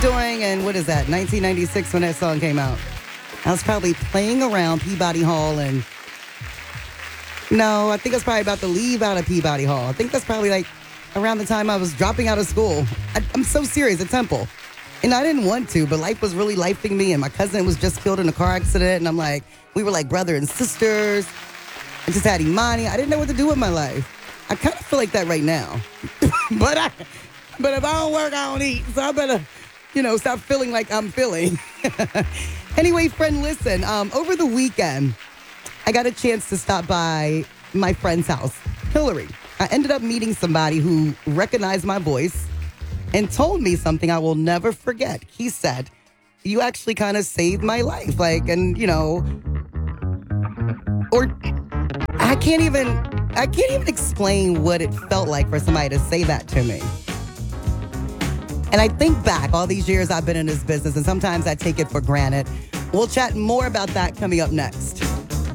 doing in, what is that, 1996 when that song came out? I was probably playing around Peabody Hall and no, I think I was probably about to leave out of Peabody Hall. I think that's probably like around the time I was dropping out of school. I'm so serious, at Temple. And I didn't want to, but life was really lifing me. And my cousin was just killed in a car accident. And I'm like, we were like brother and sisters. I just had Imani. I didn't know what to do with my life. I kind of feel like that right now. but if I don't work, I don't eat. So I better, stop feeling like I'm feeling. Anyway, friend, listen. Over the weekend, I got a chance to stop by my friend's house, Hillary. I ended up meeting somebody who recognized my voice and told me something I will never forget. He said, you actually kind of saved my life. Or I can't even explain what it felt like for somebody to say that to me. And I think back all these years I've been in this business, and sometimes I take it for granted. We'll chat more about that coming up next.